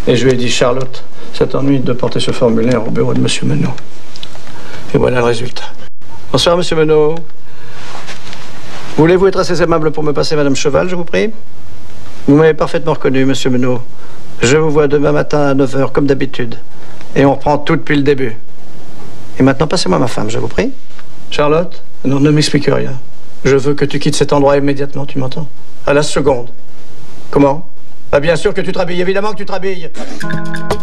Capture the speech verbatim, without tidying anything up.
Et je lui ai dit, Charlotte, ça t'ennuie de porter ce formulaire au bureau de Monsieur Menot. Et voilà le résultat. Bonsoir, Monsieur Menot. Voulez-vous être assez aimable pour me passer Madame Cheval, je vous prie? Vous m'avez parfaitement reconnu, Monsieur Menot. Je vous vois demain matin à neuf heures, comme d'habitude. Et on reprend tout depuis le début. Et maintenant, passez-moi ma femme, je vous prie. Charlotte, non, ne m'explique rien. Je veux que tu quittes cet endroit immédiatement, tu m'entends? À la seconde. Comment? Ah, bien sûr que tu te rhabilles, évidemment que tu te rhabilles.